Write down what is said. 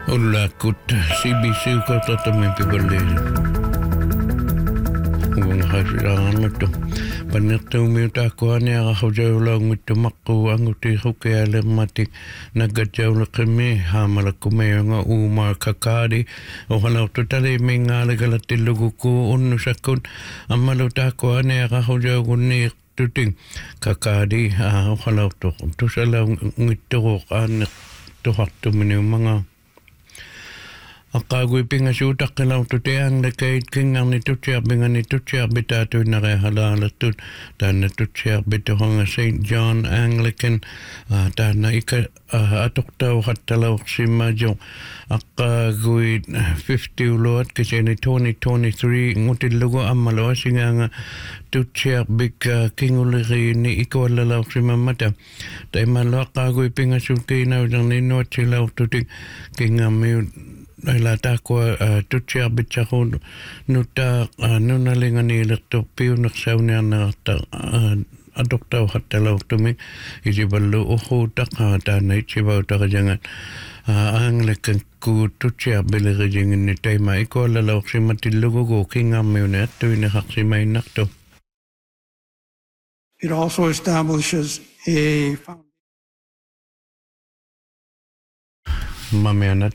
Ulakut CBC katatamin pibalin. Uang hasilangan itu. Panatu miuta kuane ahojaulang itu makku anguti hukeale mati nagajau kami hamala kumeyanga uma kakadi ohala tutale mingale galatilugu unnusakun amaluta kuane ahojau kunni tuting kakadi ohala tu sala ngitto kan tu haktu mga Akagui pinga suutak kelau tu teang dekait kingang ni tutsia pinga ni tutsia bita tu nare halala tut dan tutsia bita honga St. John Anglican dan ika atok tau hatalau simajo akagui 50 uloat kesini 2023 ngutil lugu amalo singanga tutsia bika kinguliri ni iko lalau simamata dai malo akagui pinga sukina udang ni nuat silau tutik kingamiu Laila takwa tutsia bitchakun nuta nunalinga ni lekto piu naksaunya na adokta hatalau tumi ijibalu uhu takha na ichibau takajangan Anglican ku tutsia biligajingin ni taima iko lalau simatilugo go kingamune atu ni haksimay nakto. It also establishes a Mamiana